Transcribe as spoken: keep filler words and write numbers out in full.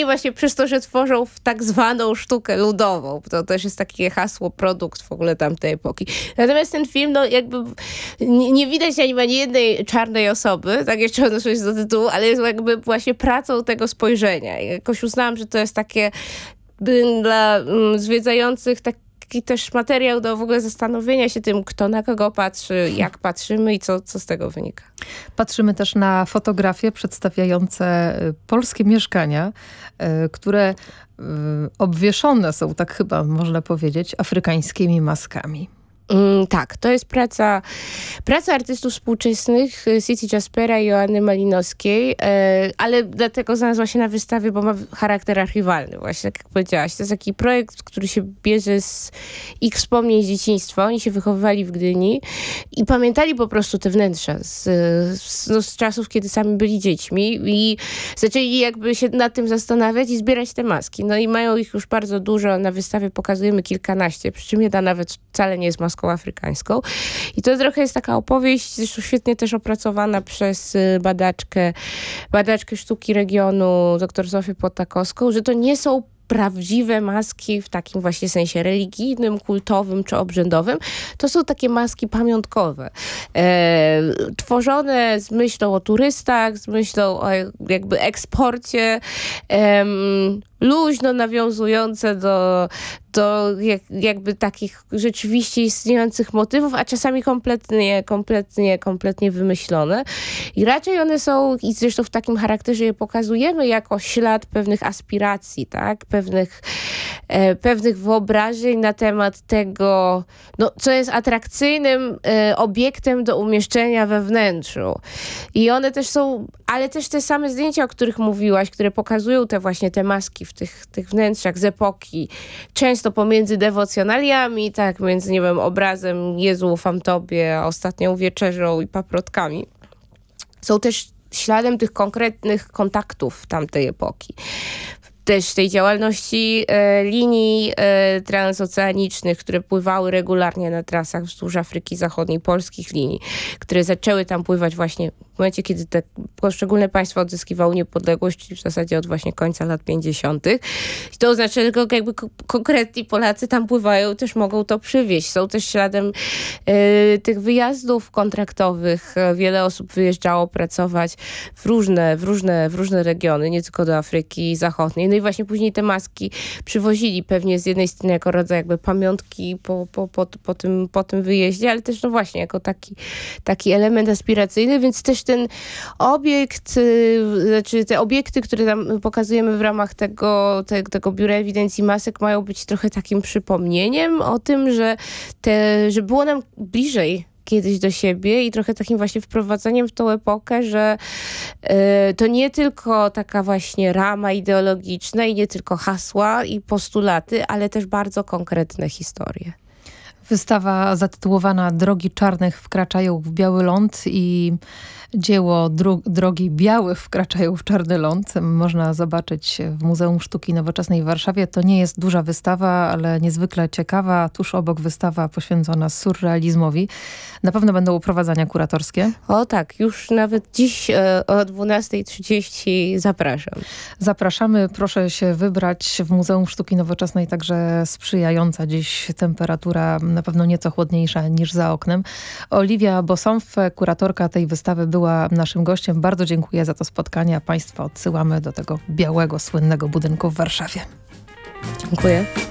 Fani właśnie przez to, że tworzą w tak zwaną sztukę ludową. To też jest takie hasło, produkt w ogóle tamtej epoki. Natomiast ten film, no jakby nie, nie widać ani jednej czarnej osoby, tak jeszcze odnosząc do tytułu, ale jest jakby właśnie pracą tego spojrzenia. I jakoś uznałam, że to jest takie dla mm, zwiedzających tak taki też materiał do w ogóle zastanowienia się tym, kto na kogo patrzy, jak patrzymy i co, co z tego wynika. Patrzymy też na fotografie przedstawiające polskie mieszkania, które obwieszone są, tak chyba można powiedzieć, afrykańskimi maskami. Mm, tak, to jest praca, praca artystów współczesnych City Jaspera i Joanny Malinowskiej, e, ale dlatego znalazła się na wystawie, bo ma charakter archiwalny właśnie, tak jak powiedziałaś. To jest taki projekt, który się bierze z ich wspomnień z dzieciństwa. Oni się wychowywali w Gdyni i pamiętali po prostu te wnętrza z, z, no, z czasów, kiedy sami byli dziećmi i zaczęli jakby się nad tym zastanawiać i zbierać te maski. No i mają ich już bardzo dużo. Na wystawie pokazujemy kilkanaście, przy czym jedna nawet wcale nie jest maską afrykańską. I to trochę jest taka opowieść, zresztą świetnie też opracowana przez badaczkę, badaczkę sztuki regionu, dr Zofię Potakowską, że to nie są prawdziwe maski w takim właśnie sensie religijnym, kultowym czy obrzędowym. To są takie maski pamiątkowe. E, tworzone z myślą o turystach, z myślą o jakby eksporcie, e, luźno nawiązujące do, do jak, jakby takich rzeczywiście istniejących motywów, a czasami kompletnie, kompletnie, kompletnie wymyślone. I raczej one są, i zresztą w takim charakterze je pokazujemy jako ślad pewnych aspiracji, tak? Pewnych, e, pewnych wyobrażeń na temat tego, no, co jest atrakcyjnym e, obiektem do umieszczenia we wnętrzu. I one też są, ale też te same zdjęcia, o których mówiłaś, które pokazują te właśnie te maski w tych, tych wnętrzach z epoki, często pomiędzy dewocjonaliami, tak, między, nie wiem, obrazem Jezu, ufam Tobie, ostatnią wieczerzą i paprotkami, są też śladem tych konkretnych kontaktów tamtej epoki. Też tej działalności e, linii e, transoceanicznych, które pływały regularnie na trasach wzdłuż Afryki Zachodniej, polskich linii, które zaczęły tam pływać właśnie w momencie, kiedy te poszczególne państwa odzyskiwały niepodległość, czyli w zasadzie od właśnie końca lat pięćdziesiątych. I to oznacza, że jakby k- konkretni Polacy tam pływają, też mogą to przywieźć. Są też śladem e, tych wyjazdów kontraktowych. Wiele osób wyjeżdżało pracować w różne, w różne, w różne regiony, nie tylko do Afryki Zachodniej. No i właśnie później te maski przywozili pewnie z jednej strony jako rodzaj jakby pamiątki po, po, po, po, tym, po tym wyjeździe, ale też no właśnie jako taki, taki element aspiracyjny, więc też ten obiekt, yy, znaczy te obiekty, które tam pokazujemy w ramach tego, te, tego Biura Ewidencji Masek, mają być trochę takim przypomnieniem o tym, że, te, że było nam bliżej kiedyś do siebie i trochę takim właśnie wprowadzeniem w tą epokę, że y, to nie tylko taka właśnie rama ideologiczna i nie tylko hasła i postulaty, ale też bardzo konkretne historie. Wystawa zatytułowana Drogi Czarnych wkraczają w biały ląd i dzieło Dro- Drogi Białych wkraczają w czarny ląd można zobaczyć w Muzeum Sztuki Nowoczesnej w Warszawie. To nie jest duża wystawa, ale niezwykle ciekawa. Tuż obok wystawa poświęcona surrealizmowi. Na pewno będą uprowadzania kuratorskie. O tak, już nawet dziś e, o dwunasta trzydzieści zapraszam. Zapraszamy. Proszę się wybrać w Muzeum Sztuki Nowoczesnej, także sprzyjająca dziś temperatura na pewno nieco chłodniejsza niż za oknem. Oliwia Bosomf, kuratorka tej wystawy, była naszym gościem. Bardzo dziękuję za to spotkanie, a Państwa odsyłamy do tego białego, słynnego budynku w Warszawie. Dziękuję.